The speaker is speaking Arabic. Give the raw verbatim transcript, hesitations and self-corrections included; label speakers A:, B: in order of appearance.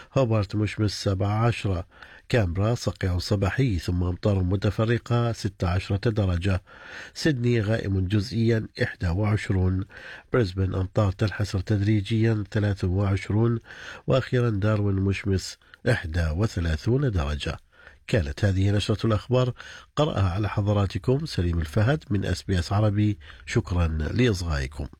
A: هوبارت مشمس سبعة عشر. كامبرا صقيع صباحي ثم أمطار متفرقة ستة عشر درجة. سيدني غائم جزئيا إحدى وعشرون. بريسبن أمطار تنحسر تدريجيا ثلاثة وعشرون. وأخيرا داروين مشمس إحدى وثلاثون درجة. كانت هذه نشرة الأخبار قرأها على حضراتكم سليم الفهد من أس بي أس عربي. شكرا لإصغائكم.